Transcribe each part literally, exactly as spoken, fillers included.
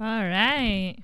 All right.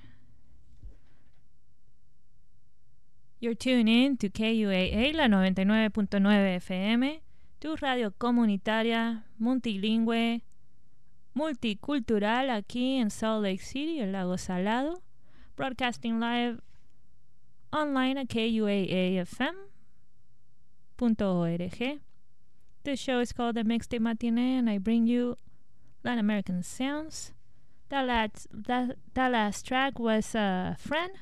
You're tuned in to K U A A, la noventa y nueve punto nueve F M, tu radio comunitaria, multilingüe, multicultural aquí en Salt Lake City, el lago Salado, broadcasting live online at K U A A F M dot org. This show is called The Mixtape Matinee, and I bring you Latin American sounds. That last, that, that last track was uh, Friend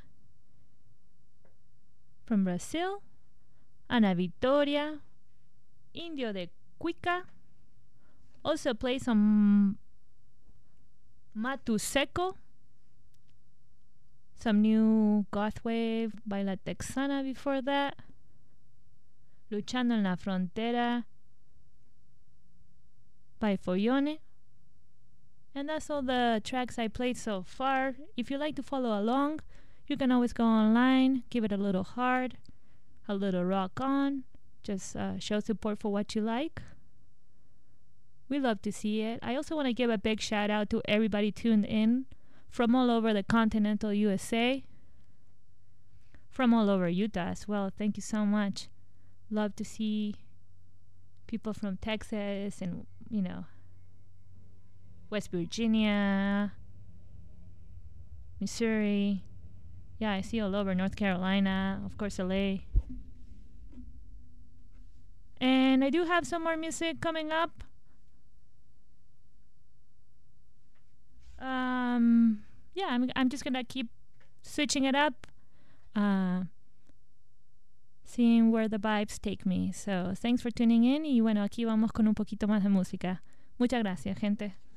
from Brazil, Ana Victoria, Indio de Cuica. Also played some Matu Seco, some new goth wave by La Texana before that, Luchando en la Frontera by Follone. And that's all the tracks I played so far. If you like to follow along, you can always go online, give it a little hard, a little rock on. Just uh, show support for what you like. We love to see it. I also want to give a big shout out to everybody tuned in from all over the continental U S A, from all over Utah as well. Thank you so much. Love to see people from Texas and, you know, West Virginia, Missouri. Yeah, I see all over North Carolina, of course L A. And I do have some more music coming up. Um, yeah, I'm I'm just gonna keep switching it up, uh, seeing where the vibes take me. So thanks for tuning in y bueno, aquí vamos con un poquito más de música. Muchas gracias, gente.